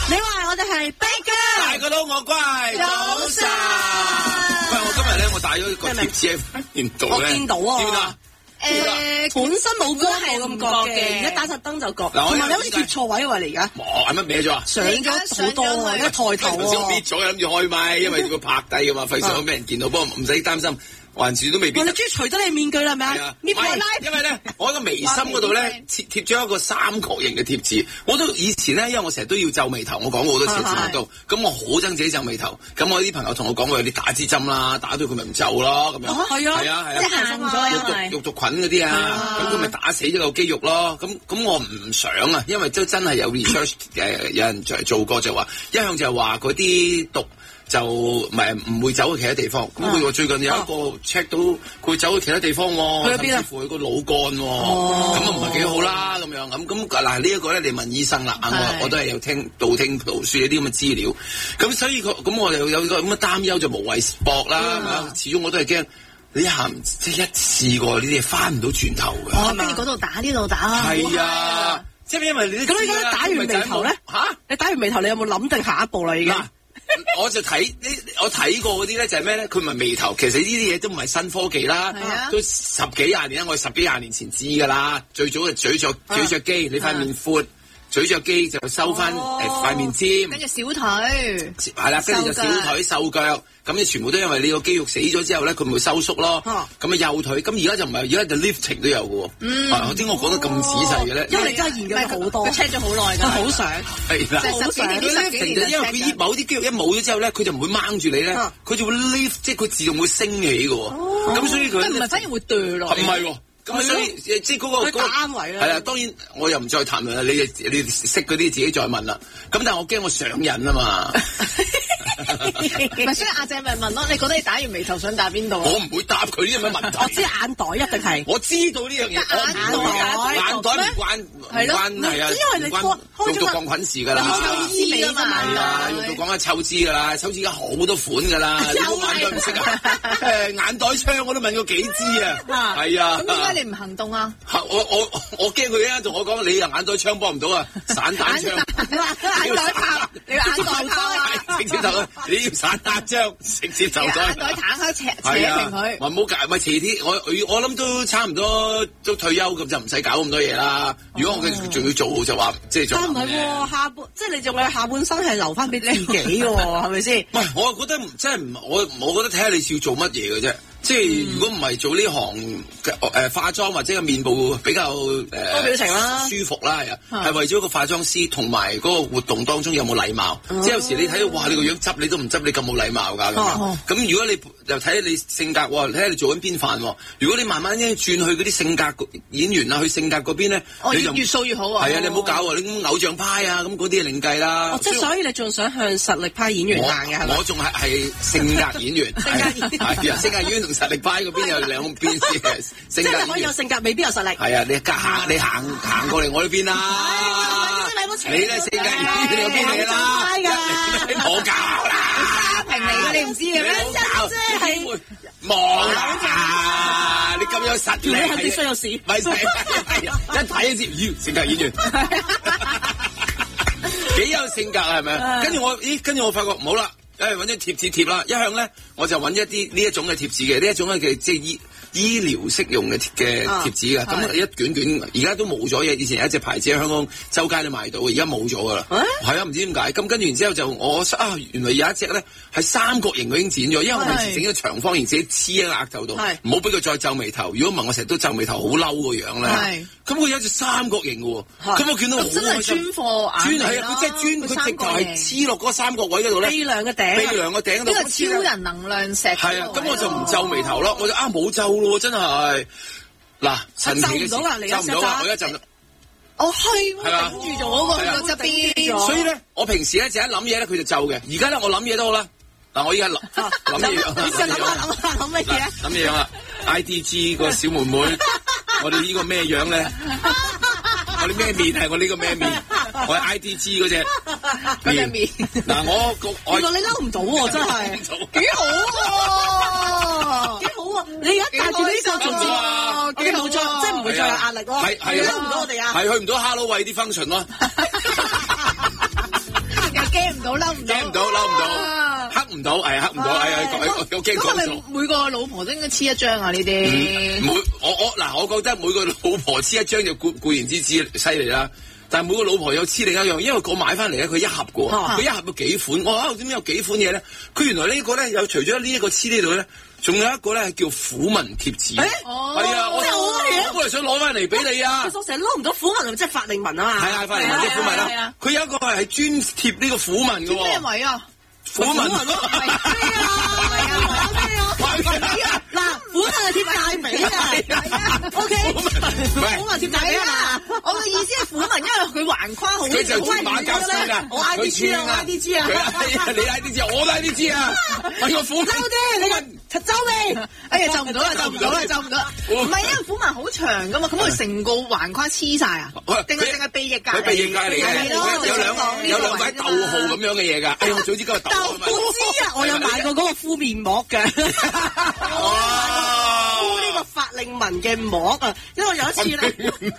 你話我哋係悲劇， 大個佬我乖，早晨。喂，我今日咧，我帶咗個貼紙喺面度咧， 我見到啊。 點啊？ 本身冇光係咁覺嘅，而家打實燈就覺。同埋你好似貼錯位喎，你而家。 係乜歪咗啊？ 上咗好多啊！一抬頭啊！ 頭先我搣咗，諗住開咪，因為要拍低噶嘛，費事俾人見到。不過唔使擔心。還是都未必。 你終於除咗你面具啦，係咪啊？ 因為咧，我喺個眉心嗰度咧貼咗一個三角形嘅貼紙。我都以前咧，因為我成日都要皺眉頭，我講過好多次喺節目度。咁我好憎自己皺眉頭。咁我啲朋友同我講過，你打支針啦，打到佢咪唔皺咯咁樣。係啊， 即係行咗肉毒菌嗰啲啊，咁佢咪打死咗個肌肉咯。咁我唔想啊，因為都真係有 research 有人做過就話，一向就係話嗰啲毒。就唔會走去其他地方，咁佢話最近有一個 check 到佢走去其他地方喎，甚至乎佢個腦幹喎，咁啊唔係幾好啦咁樣咁嗱呢一個咧你問醫生啦，我都係有道聽途說呢啲咁嘅資料，咁所以咁我就有個咁嘅擔憂就無謂搏啦，始終我都係驚你即係一試過呢啲嘢翻唔到轉頭㗎， 跟住嗰度打呢度打， 係啊，即係因為你咁你而家打完眉頭咧你打完眉頭你有冇諗定下一步啦已經？ 我就我睇過嗰啲咧就係咩咧？佢唔係眉頭，其實呢啲嘢都唔係新科技啦，都十幾廿年啦。我哋10幾廿年前知㗎啦。最早嘅咀嚼肌，你塊面闊，咀嚼肌就收翻塊面尖， 跟住小腿， 係啦，跟住就小腿、瘦腳，咁你全部都因為你個肌肉死咗之後咧，佢咪會收縮咯。咁啊右腿，咁而家就唔係，而家就 lifting 都有嘅喎。點解我講得咁仔細嘅咧？ 因為你真係研究好多，佢 check 咗好耐㗎，好想係啦， 好想。 因為佢某啲肌肉一冇咗之後咧，佢就唔會掹住你咧，佢就會 lift，即係佢自動會升起嘅喎。咁所以佢唔係反而會掉落。 唔係喎。咁所以即係嗰個單位啦。 係啦，當然我又唔再談論啦。你識嗰啲自己再問啦。咁但係我驚我上癮啊嘛。 咪所以阿姐咪問咯，你覺得你打完眉頭想打邊度？ 我唔會答佢呢啲咁嘅問題。 我知眼袋一定係。 我知道呢樣嘢。眼袋唔關係啊， 因為你開用到抗菌事㗎啦。 抽脂㗎嘛。 係啊，用到講緊抽脂㗎啦，抽脂而家好多款㗎啦。你個眼袋唔識啊？眼袋槍我都問過幾支啊。係啊。 咁點解你唔行動啊？ 我驚佢啊！同我講你又眼袋槍幫唔到啊，散彈槍。 眼袋炮，你眼袋炮啊！ 直接就你要散彈槍，直接就再。 眼袋彈開扯平佢。 唔好搞，咪遲啲我諗都差唔多都退休咁就唔使搞咁多嘢啦。如果我仲要做就話即係做。 但唔係喎，即係你仲有下半生係留翻俾自己嘅喎，係咪先？ 唔係，我覺得真係我覺得睇下你要做乜嘢嘅啫。即係如果唔係做呢行化妝或者個面部比較多表情啦， 舒服啦，係為咗一個化妝師同埋嗰個活動當中有冇禮貌。即係有時你睇到哇，你個樣執你都唔執，你咁冇禮貌㗎咁如果你又睇下你性格喎，睇下你做緊邊範喎。如果你慢慢轉去嗰啲性格演員啊，去性格嗰邊咧，你就越掃越好啊。 係啊，你唔好搞喎，你偶像派啊咁嗰啲另計啦。 即係所以你仲想向實力派演員行嘅係咪？ 我仲係性格演員，係啊，性格演員。實力派嗰邊有兩邊嘅性格， 即係可以有性格，未必有實力。 係啊，你行過嚟我呢邊啦。你咧性格演員你有邊嚟啦？我搞啦， 家平嚟嘅你唔知嘅咩？ 即係望啦，你咁有實力， 你肯定衰有事。 咪係一睇就知，性格演員幾有性格係咪？跟住我發覺唔好啦。揾張貼紙貼啦，一向咧我就揾一啲呢一種嘅貼紙嘅，呢一種嘅即係醫療適用嘅貼紙嘅，咁一卷卷而家都冇咗嘢。以前有一隻牌子喺香港周街都買到，而家冇咗噶啦。係啊，唔知點解。咁跟住然之後就原來有一隻咧係三角形佢已經剪咗，因為我平時整咗長方形自己黐喺額頭度，唔好俾佢再皺眉頭。如果唔係我成日都皺眉頭好嬲個樣咧。咁佢有一隻三角形嘅喎，咁我見到好開心。真係專貨眼嚟咯，佢直頭係黐落嗰個三角位嗰度咧。鼻梁嘅頂度。呢個超人能量石。係啊，咁我就唔皺眉頭咯，我就冇皺咯，真係。嗱，神奇嘅事，皺唔到啊！我而家皺。 哦，係喎，頂住咗喎，個側邊。 所以咧，我平時咧就一諗嘢咧，佢就皺嘅。而家咧，我諗嘢都好啦。嗱，我依家諗嘢。 你想諗乜嘢啊？ 諗嘢樣啦 ，IDG 個小妹妹，我哋呢個咩樣咧？我哋咩面係我呢個咩面？我係 IDG 嗰隻面。嗱，原來你嬲唔到喎，真係幾好喎，幾好喎！你而家帶住呢個做節，幾冇錯，即係唔會再有壓力咯。係嬲唔到我哋啊！係去唔到 Halloween 啲 function 咯。 驚唔到，嬲唔到， 驚唔到，嬲唔到，黑唔到，係黑唔到，我驚講錯。 每個老婆都應該黐一張啊？呢啲我覺得每個老婆黐一張就固然之犀利啦。但係每個老婆有黐另一樣，因為我買翻嚟咧，佢一盒嘅，佢一盒有幾款。我話點解有幾款嘢咧？佢原來呢個咧有除咗呢一個黐呢度咧，仲有一個咧係叫虎紋貼紙。係啊，我本來想攞翻嚟俾你啊。 其實我成日攞唔到虎紋，即係法令紋啊嘛。 係啊，法令紋即係虎紋啦。佢有一個係專貼呢個虎紋嘅喎。 咩位啊？ 虎紋咯。 嗱，虎紋係貼大髀嘅。O K， 虎紋貼大髀啊！ 我嘅意思係虎紋，因為佢橫跨好。 佢就專馬甲線啊！ 我 I D G 啊，我 I D G 啊。 你 I D G， 我都 I D G 啊！係個虎紋。 嬲啲，你周尾。哎呀，就唔到啦！唔係，因為虎紋好長噶嘛，咁佢成個橫跨黐晒啊？定係鼻翼界？ 佢鼻翼界嚟嘅，有兩位逗號咁樣嘅嘢㗎。哎呀，我早知嗰個逗號。 我知啊，我有買過嗰個敷面膜嘅。敷呢個法令紋嘅膜啊，因為有一次咧，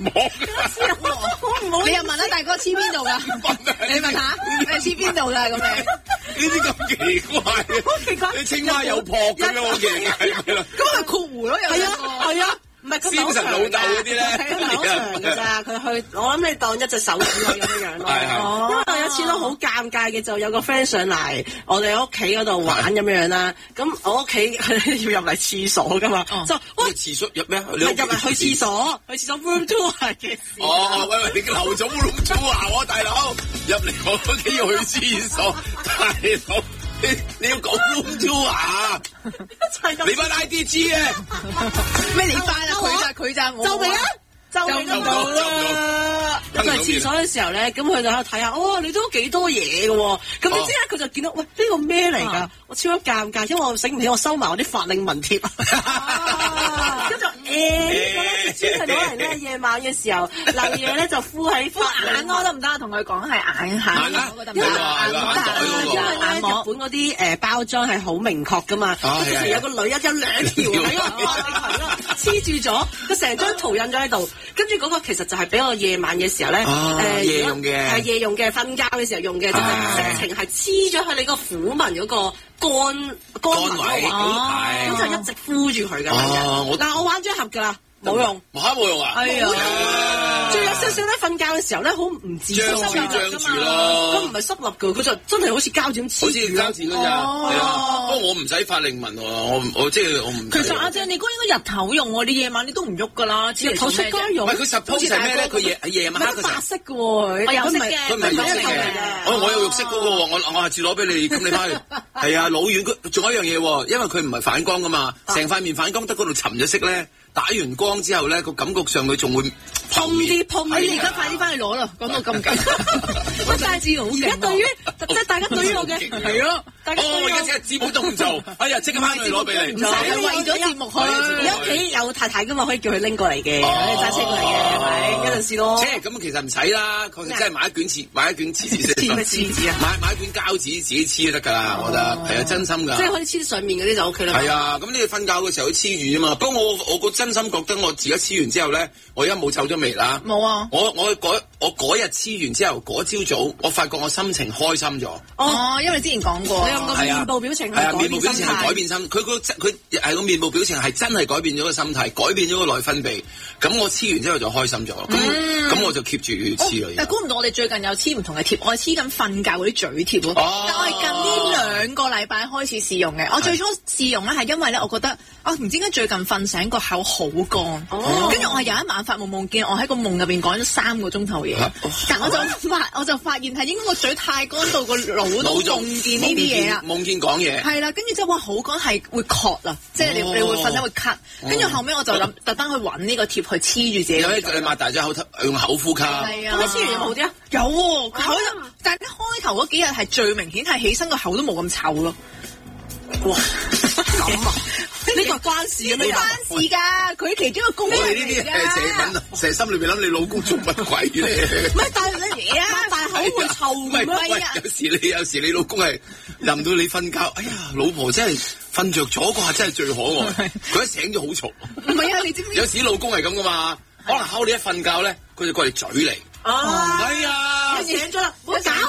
你又問啦，大哥黐邊度㗎？你問下，你黐邊度㗎咁樣？ 呢啲咁奇怪， 好奇怪， 你青蛙有撲咁樣好奇怪， 咁係括弧咯，又係啊。唔係佢先神老豆嗰啲咧， 好長㗎咋？佢去，我諗你當一隻手指咁樣咯。因為我有一次都好尷尬嘅，就有個 friend 上嚟我哋屋企嗰度玩咁樣啦。咁我屋企要入嚟廁所㗎嘛，就喂廁所入咩？ 入嚟去廁所 room tour 嘅事。 喂，你漏咗 room tour 啊，我大佬入嚟我屋企要去廁所，大佬。你要講 room tour 啊？你班 IDG 啊？ 咩你班啊？佢咋我？ 就未啊？就未到啦！入嚟廁所嘅時候咧，咁佢就喺度睇下，你都幾多嘢嘅喎。咁點知咧，佢就見到，喂，呢個咩嚟㗎？我超級尷尬，因為我醒唔起我收埋我啲法令紋貼。跟住專係攞嚟咧，夜晚嘅時候漏嘢咧就敷喺眼窩得唔得？同佢講係眼下，我覺得唔得。 因為咧日本嗰啲包裝係好明確㗎嘛，跟住有個女一兩條喺個黐住咗，佢成張圖印咗喺度。跟住嗰個其實就係俾我夜晚嘅時候咧， 夜用嘅， 係夜用嘅，瞓覺嘅時候用嘅，就係直情係黐咗喺你個虎紋嗰個肝位，咁就一直敷住佢㗎。但係我玩咗一盒㗎啦。冇用， 冇用啊！ 係啊，仲有少少咧，瞓覺嘅時候咧，好唔自信張住咯。 咁唔係濕立㗎，佢就真係好似膠紙咁黐。 好似膠紙嗰咋，係啊。不過我唔使法令紋喎，我即係我唔。 其實阿姐，你嗰應該日頭用喎，你夜晚你都唔喐㗎啦。 日頭出街用。 唔係佢suppose係咩咧？佢夜晚黑嘅時候。 白色嘅喎，我有色嘅。 佢唔係肉色嘅。我有肉色嗰個喎，我下次攞俾你，咁你翻去。係啊，老遠佢仲有一樣嘢喎，因為佢唔係反光㗎嘛，成塊面反光得嗰度沉咗色咧。打完光之後咧，個感覺上佢仲會碰啲。 你而家快啲翻去攞啦！講到咁緊， 我大致好。而家對於即係大家對於我嘅係咯，我而家即係資本都唔做，哎呀，即刻翻去攞俾你。 唔使為咗節目去， 你屋企有太太噶嘛，可以叫佢拎過嚟嘅，揸車過嚟嘅，係咪？有陣時咯。 即係咁，其實唔使啦，佢真係買一卷廁紙。 黐咩廁紙啊？ 買一卷膠紙自己黐就得㗎啦，我覺得係啊，真心㗎。 即係可以黐上面嗰啲就 OK 啦。 係啊，咁你瞓覺嘅時候都黐住啊嘛。不過我個真心覺得我自己黐完之後咧，我而家冇皺咗眉啦。 冇啊！ 我嗰日黐完之後，嗰朝早我發覺我心情開心咗。 因為之前講過， 你有個面部表情係啊，面部表情係改變心，佢係個面部表情係真係改變咗個心態，改變咗個內分泌。咁我黐完之後就開心咗。咁我就 keep 住黐啦。 但估唔到我哋最近有黐唔同嘅貼，我係黐緊瞓覺嗰啲嘴貼咯。但我係近呢2個禮拜開始試用嘅。我最初試用咧係因為咧，我覺得唔知點解最近瞓醒個口好乾。跟住我係有一晚發夢見我喺個夢入邊講咗3個鐘頭嘢，但我就發現係應該個嘴太乾到個腦都夢見呢啲嘢啊， 夢見講嘢係啦，跟住之後好乾係會咳啊，即係你會瞓醒會咳，跟住後尾我就諗特登去揾呢個貼去黐住自己。 有啲你擘大隻口用口呼吸。 係啊， 咁你黐完有冇啲啊？ 有喎，但係一開頭嗰幾日係最明顯係起身個口都冇咁臭咯。 哇，咁啊！呢個關事嘅咩？ 關事㗎，佢其中一個功能嚟㗎。 我哋呢啲成日心裏邊諗你老公做乜鬼咧？ 唔係，但係你嘢啊，但係口會臭㗎咩？ 有時你老公係任到你瞓覺，哎呀，老婆真係瞓着咗嗰下真係最可愛。佢一醒咗好嘈。 唔係啊，你知唔知？ 有時老公係咁㗎嘛，可能你一瞓覺咧，佢就過嚟嘴你。 係啊，你醒咗啦，唔好搞我啊！係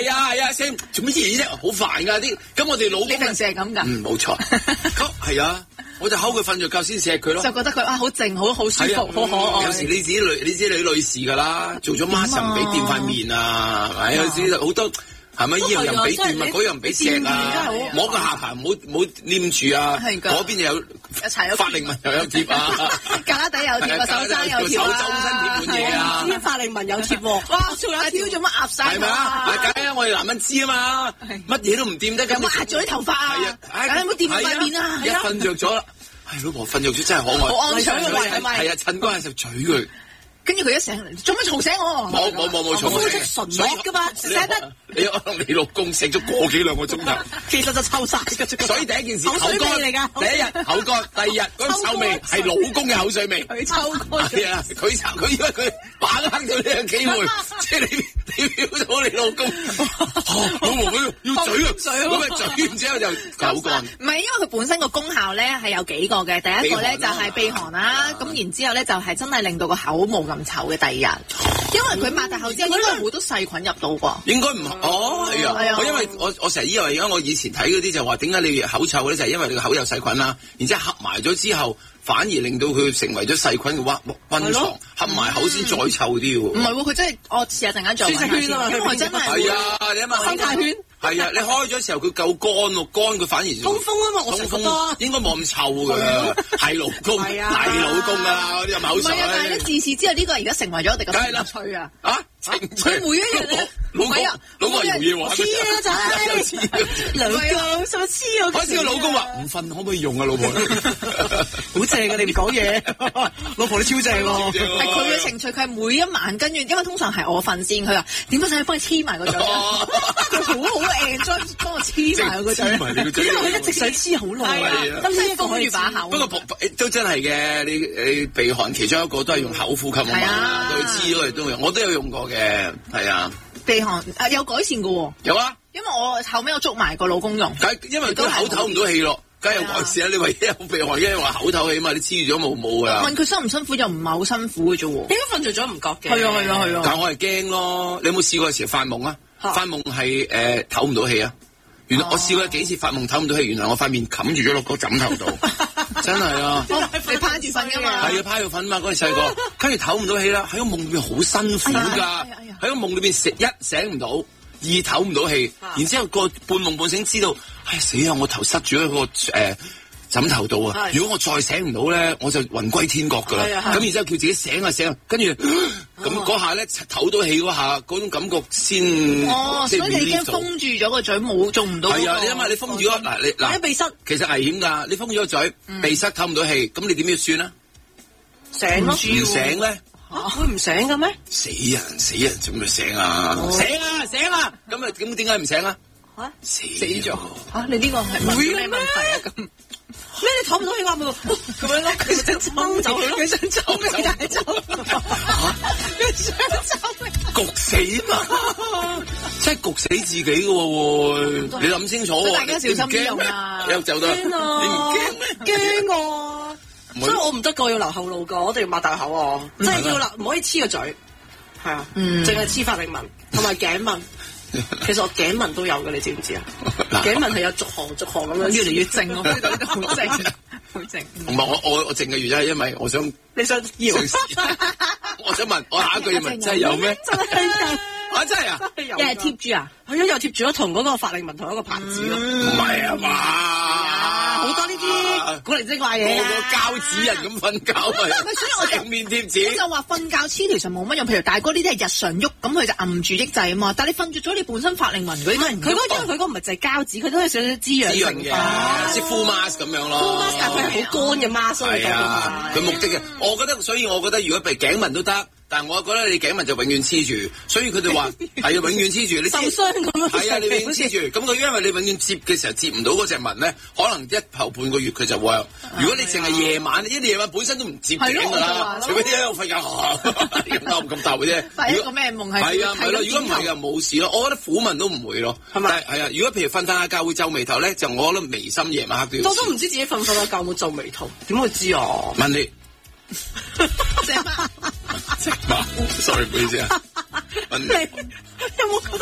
係啊，聲做乜嘢啫？好煩㗎啲。咁我哋老公你平時係咁㗎？ 冇錯。係啊，我就睺佢瞓着覺先錫佢咯。 就覺得佢好靜，好舒服，好可愛。 有時你知你女士㗎啦，做咗媽就唔俾掂塊面啊，係有時好多。係咪？呢樣又唔俾掂啊，嗰樣唔俾錫啊，摸個下巴唔好黏住啊，嗰邊又有法令紋又有貼啊， 架底有貼啊，手踭有貼啊， 手周身貼滿嘢啊， 啲法令紋有貼喎， 哇！仲有條做乜壓晒？ 係咪啊？梗係我哋男人知啊嘛，乜嘢都唔掂得， 咁壓咗啲頭髮啊，梗係冇掂塊面啊， 一瞓着咗啦，老婆瞓着咗真係可愛， 好安詳嘅係咪？ 係啊，趁嗰陣時嘴佢。 跟住佢一醒嚟，做乜嘈醒我？ 冇嘈醒，純㗎嘛，醒得。 你老公醒咗個幾兩個鐘頭， 其實就臭晒㗎。 所以第一件事口水味嚟㗎。 第一日口乾，第二日嗰陣臭味係老公嘅口水味。 佢抽乾。 係啊，佢因為佢把握到呢個機會，即係你表到你老公，老婆佢要嘴啊，咁咪嘴完之後就口乾。 唔係因為佢本身個功效咧係有幾個嘅，第一個咧就係避寒啦，咁然之後咧就係真係令到個口冇咁臭嘅第二日，因為佢擘大口之後應該好多細菌入到噃。應該唔係啊，我因為我成日以為而家我以前睇嗰啲就話點解你口臭咧，就係因為你個口有細菌啦，然之後合埋咗之後，反而令到佢成為咗細菌嘅溫床，合埋口先再臭啲喎。唔係喎，佢真係我試下陣間再揾下先，因為真係係啊，你諗下生態圈係啊，你開咗時候佢夠乾喎，乾佢反而通風啊嘛，我成日覺得應該冇咁臭㗎，係老公係老公啊，嗰啲入口水。唔係啊， 但係咧自此之後呢個而家成為咗我哋嘅情趣啊！佢每一日咧， 老公搖嘢話黐啊仔，老公使乜黐我？ 開始個老公話唔瞓可唔可以用啊，老婆？ 好正啊！你唔講嘢，老婆你超正喎。 係佢嘅情趣，佢係每一晚跟住，因為通常係我瞓先，佢話點解使幫你黐埋個嘴？佢好 enjoy 幫我黐埋個嘴，因為佢一直想黐好耐啊，咁先封住把口。 不過都真係嘅，你避寒其中一個都係用口呼吸啊嘛，對黐嗰啲都用，我都有用過嘅，係啊。 避寒有改善嘅喎。 有啊， 因為我後尾我捉埋個老公用。 因為佢口唞唔到氣咯。梗係有改善啦！你話一有鼻鼾，一話口唞氣嘛，你黐住咗冇㗎啦。問佢辛唔辛苦就唔係好辛苦嘅啫喎。 應該瞓着咗唔覺嘅。 係啊。 但我係驚咯，你有冇試過有時發夢啊？發夢係唞唔到氣啊！原來我試過幾次發夢唞唔到氣，原來我塊面冚住咗落個枕頭度，真係啊！ 你趴住瞓㗎嘛？ 係啊，趴住瞓嘛，嗰陣細個，跟住唞唔到氣啦，喺個夢裏邊好辛苦㗎，喺個夢裏邊一醒唔到，二唞唔到氣，然之後個半夢半醒知道，唉死啊！我頭塞住喺個枕頭度啊！如果我再醒唔到咧，我就魂歸天國㗎啦。咁然之後叫自己醒啊醒，跟住咁嗰下咧唞到氣嗰下，嗰種感覺先。 所以你已經封住咗個嘴，冇做唔到。 係啊，你因為你封住咗嗱，你嗱鼻塞， 其實危險㗎。你封咗個嘴，鼻塞唞唔到氣，咁你點樣算啊？ 醒咯， 唔醒咧？ 會唔醒嘅咩？ 死人做咩醒啊？醒啊！咁點解唔醒啊？死咗你呢個係問咩問題啊？咁咩你唞唔到氣啱喎？咁樣咯，佢想掹走佢咯，佢想走咩？但係走，佢想走焗死嘛！ 真係焗死自己嘅喎，你諗清楚喎！ 大家小心啲用啊！ 你走得，你唔驚咩？ 驚我，所以我唔得過要留後路㗎，我一定要擘大口啊！即係要留，唔可以黐個嘴，係啊，淨係黐法令紋同埋頸紋。其實我頸紋都有嘅，你知唔知啊？頸紋係有逐行咁樣，越嚟越正咯，呢度好正，好正。 唔係我正嘅原因係因為我想你想要， 我想問我下一句要問真係有咩？ 真係有啊！真係啊！ 又係貼住啊？ 係啊，又貼住咗同嗰個法令紋同一個牌子咯。 唔係啊嘛， 好多呢啲古靈精怪嘢個膠紙人咁瞓覺咪？ 所以我正面貼紙。 我就話瞓覺黐其實冇乜用，譬如大哥呢啲係日常喐，咁佢就按住抑制啊嘛。但係你瞓住咗，你本身法令紋嗰啲，佢嗰唔係就係膠紙，佢都係少少滋養成分， 即係 full mask 咁樣咯。 full mask 但係佢係好乾嘅 mask， 係啊，佢目的嘅，我覺得，所以我覺得如果譬如頸紋都得。但係我覺得你頸紋就永遠黐住，所以佢哋話係啊，永遠黐住。你受傷咁樣。 係啊，你永遠黐住。咁佢因為你永遠接嘅時候接唔到嗰隻紋咧，可能一頭半個月佢就會。如果你淨係夜晚，因為夜晚本身都唔接頸㗎啦，除非你喺度瞓覺，咁大嘅啫。 發一個咩夢係？ 係啊，係咯。如果唔係就冇事咯。我覺得苦紋都唔會咯。係咪？係啊。如果譬如瞓下覺會皺眉頭咧，就我覺得眉心夜晚黑都要。 我都唔知自己瞓下覺冇皺眉頭，點會知啊？ 問你。 隻貓 ，sorry，唔好意思啊。 你有冇覺得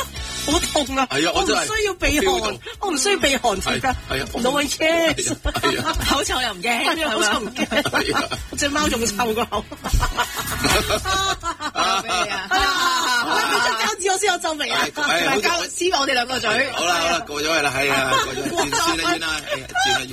好痛啊！ 係啊，我真係唔需要避寒，我唔需要避寒貼㗎。 係啊 ，no one cares。 口臭又唔驚， 口臭唔驚。隻貓仲臭個口。 俾你啊！ 你出膠紙我先有皺眉啊！ 膠黐我哋兩個嘴。 好啦，過咗去啦，係啊，過咗，算啦，